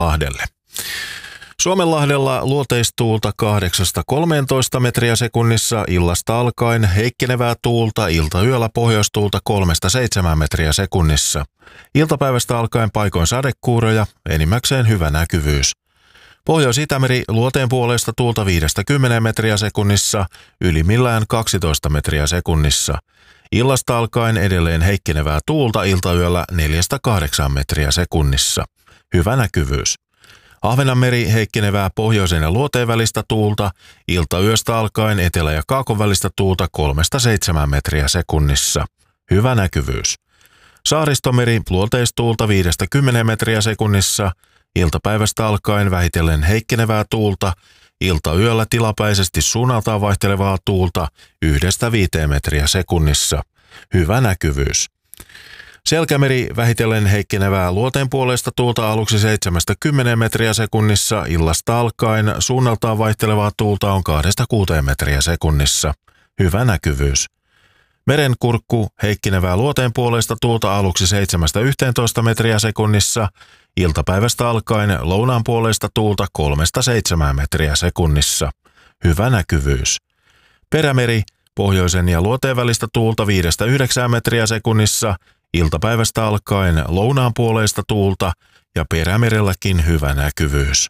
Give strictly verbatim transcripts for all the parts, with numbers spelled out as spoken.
Suomenlahdelle. Suomenlahdella luoteistuulta kahdeksasta kolmeentoista metriä sekunnissa, illasta alkaen heikkenevää tuulta, iltayöllä pohjoistuulta kolmesta seitsemään metriä sekunnissa. Iltapäivästä alkaen paikoin sadekuuroja, enimmäkseen hyvä näkyvyys. Pohjois-Itämeri luoteen puolesta tuulta viidestä kymmeneen metriä sekunnissa, ylimmillään kaksitoista metriä sekunnissa. Illasta alkaen edelleen heikkenevää tuulta, iltayöllä neljästä kahdeksaan metriä sekunnissa. Hyvä näkyvyys. Ahvenanmeri heikkenevää pohjoisen ja luoteen välistä tuulta, iltayöstä alkaen etelä- ja kaakon välistä tuulta kolmesta seitsemään metriä sekunnissa. Hyvä näkyvyys. Saaristomeri luoteistuulta viidestä kymmeneen metriä sekunnissa, iltapäivästä alkaen vähitellen heikkenevää tuulta, iltayöllä tilapäisesti suunnaltaan vaihtelevaa tuulta yhdestä viiteen metriä sekunnissa. Hyvä näkyvyys. Selkämeri vähitellen heikkenevää luoteen puolesta tuulta aluksi seitsemästä kymmeneen metriä sekunnissa, illasta alkaen suunnaltaan vaihtelevaa tuulta on kahdesta kuuteen metriä sekunnissa. Hyvä näkyvyys. Merenkurkku heikkenevää luoteen puolesta tuulta aluksi seitsemästä yhteentoista metriä sekunnissa, iltapäivästä alkaen lounaan puolesta tuulta kolmesta seitsemään metriä sekunnissa. Hyvä näkyvyys. Perämeri pohjoisen ja luoteen välistä tuulta viidestä yhdeksään metriä sekunnissa, iltapäivästä alkaen lounaan puoleista tuulta ja perämerelläkin hyvä näkyvyys.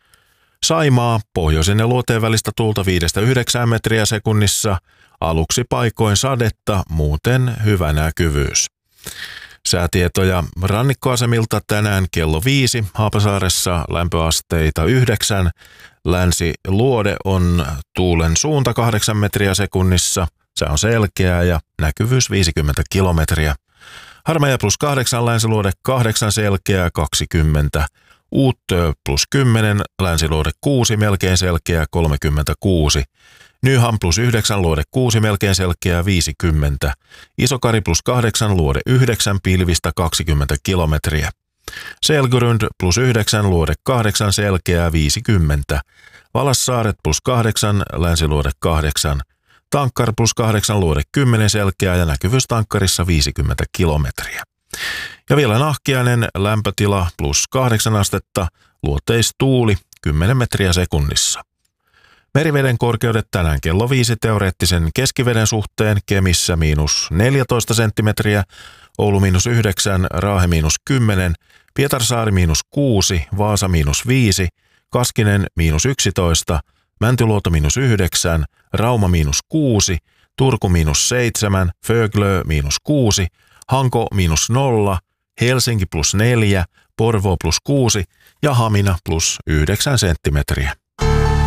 Saimaa pohjoisen ja luoteen välistä tuulta viidestä yhdeksään metriä sekunnissa, aluksi paikoin sadetta, muuten hyvä näkyvyys. Säätietoja rannikkoasemilta tänään kello viisi, Haapasaaressa lämpöasteita yhdeksän, Länsi-Luode on tuulen suunta kahdeksan metriä sekunnissa, se on selkeää ja näkyvyys viisikymmentä kilometriä. Harmeja plus kahdeksan, Länsi-Luode kahdeksan, selkeää kaksikymmentä. Uuttö plus kymmenen, Länsi-Luode kuusi, melkein selkeää kolmekymmentäkuusi. Nyham plus yhdeksän, Luode kuusi, melkein selkeää viisikymmentä. Isokari plus kahdeksan, Luode yhdeksän, pilvistä kaksikymmentä kilometriä. Selgyrund plus yhdeksän, Luode kahdeksan, selkeää viisikymmentä. Valassaaret plus kahdeksan, Länsi-Luode kahdeksan. Tankkar plus kahdeksan, Luode kymmenen, selkeää ja näkyvyys tankkarissa viisikymmentä kilometriä. Ja vielä Nahkiainen, lämpötila plus kahdeksan astetta, luoteistuuli kymmenen metriä sekunnissa. Meriveden korkeudet tänään kello viisi teoreettisen keskiveden suhteen, Kemissä miinus neljätoista senttimetriä, Oulu miinus yhdeksän, Raahe miinus kymmenen, Pietarsaari miinus kuusi, Vaasa miinus viisi, Kaskinen miinus yksitoista, Mäntyluoto miinus yhdeksän, Rauma miinus kuusi, Turku miinus seitsemän, Föglö miinus kuusi, Hanko miinus nolla, Helsinki plus neljä, Porvoo plus kuusi ja Hamina plus yhdeksän senttimetriä.